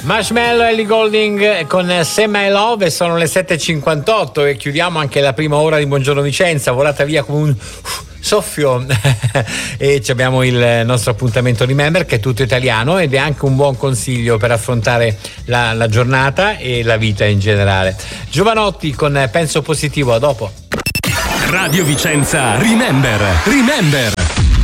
Marshmallow, Ellie Goulding con Say My Love, e sono le 7.58 e chiudiamo anche la prima ora di Buongiorno Vicenza, volata via come un soffio e abbiamo il nostro appuntamento Remember, che è tutto italiano ed è anche un buon consiglio per affrontare la giornata e la vita in generale. Giovanotti con Penso Positivo, a dopo. Radio Vicenza Remember.